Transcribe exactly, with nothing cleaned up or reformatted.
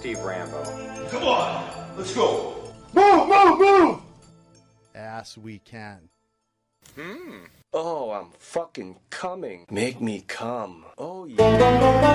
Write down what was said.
Steve Rambo. Come on, let's go. Move, move, move! Ass we can. Hmm. Oh, I'm fucking coming. Make me come. Oh, yeah.